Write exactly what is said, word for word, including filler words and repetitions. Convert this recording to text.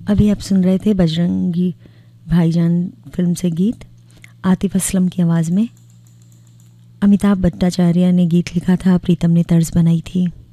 अभी आप सुन रहे थे बजरंगी भाईजान फिल्म से गीत आतिफ असलम की आवाज़ में। अमिताभ भट्टाचार्य ने गीत लिखा था, प्रीतम ने तर्ज बनाई थी।